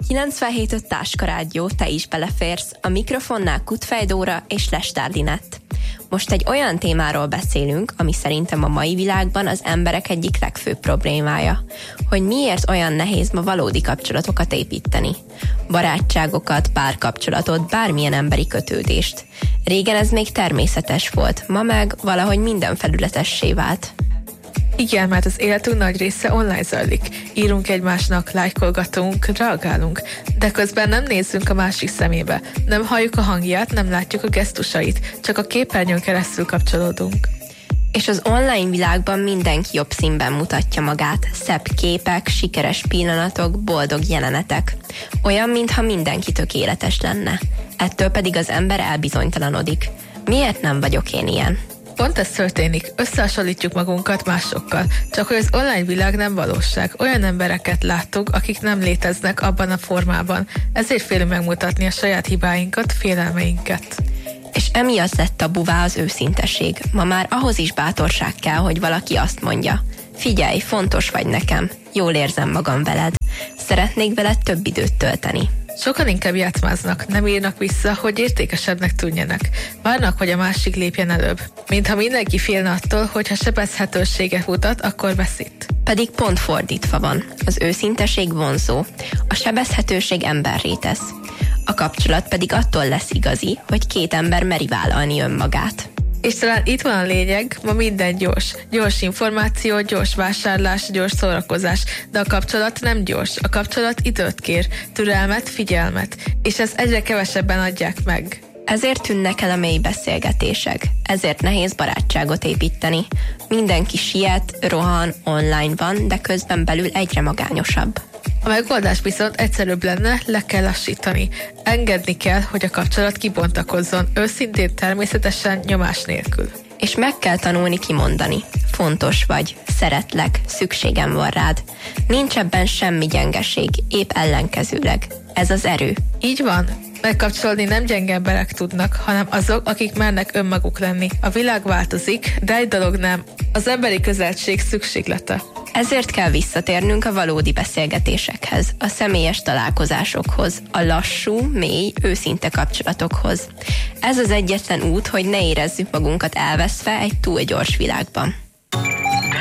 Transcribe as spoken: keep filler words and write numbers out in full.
kilencvenhét öt Táskarádió, te is beleférsz, a mikrofonnál Kutfej Dóra és Lestár Linett. Most egy olyan témáról beszélünk, ami szerintem a mai világban az emberek egyik legfőbb problémája. Hogy miért olyan nehéz ma valódi kapcsolatokat építeni. Barátságokat, párkapcsolatot, bármilyen emberi kötődést. Régen ez még természetes volt, ma meg valahogy minden felületessé vált. Igen, mert az életünk nagy része online zajlik. Írunk egymásnak, lájkolgatunk, reagálunk, de közben nem nézzünk a másik szemébe. Nem halljuk a hangját, nem látjuk a gesztusait, csak a képernyőn keresztül kapcsolódunk. És az online világban mindenki jobb színben mutatja magát. Szebb képek, sikeres pillanatok, boldog jelenetek. Olyan, mintha mindenki tökéletes lenne. Ettől pedig az ember elbizonytalanodik. Miért nem vagyok én ilyen? Pont ez történik, összehasonlítjuk magunkat másokkal, csak hogy az online világ nem valóság. Olyan embereket láttuk, akik nem léteznek abban a formában, ezért félünk megmutatni a saját hibáinkat, félelmeinket. És emiatt lett tabuvá az őszinteség. Ma már ahhoz is bátorság kell, hogy valaki azt mondja: figyelj, fontos vagy nekem, jól érzem magam veled, szeretnék veled több időt tölteni. Sokan inkább játszmáznak, nem írnak vissza, hogy értékesebbnek tűnjenek. Várnak, hogy a másik lépjen előbb. Mintha mindenki félne attól, hogy ha sebezhetőséget mutat, akkor veszít. Pedig pont fordítva van. Az őszinteség vonzó. A sebezhetőség emberré tesz. A kapcsolat pedig attól lesz igazi, hogy két ember meri vállalni önmagát. És talán itt van a lényeg, ma minden gyors. Gyors információ, gyors vásárlás, gyors szórakozás, de a kapcsolat nem gyors. A kapcsolat időt kér, türelmet, figyelmet, és ezt egyre kevesebben adják meg. Ezért tűnnek el a mély beszélgetések, ezért nehéz barátságot építeni. Mindenki siet, rohan, online van, de közben belül egyre magányosabb. A megoldás viszont egyszerűbb lenne, le kell lassítani. Engedni kell, hogy a kapcsolat kibontakozzon, őszintén, természetesen, nyomás nélkül. És meg kell tanulni kimondani. Fontos vagy, szeretlek, szükségem van rád. Nincs ebben semmi gyengeség, épp ellenkezőleg. Ez az erő. Így van. Megkapcsolni nem gyenge emberek tudnak, hanem azok, akik mernek önmaguk lenni. A világ változik, de egy dolog nem. Az emberi közelség szükséglete. Ezért kell visszatérnünk a valódi beszélgetésekhez, a személyes találkozásokhoz, a lassú, mély, őszinte kapcsolatokhoz. Ez az egyetlen út, hogy ne érezzük magunkat elveszve egy túl gyors világban.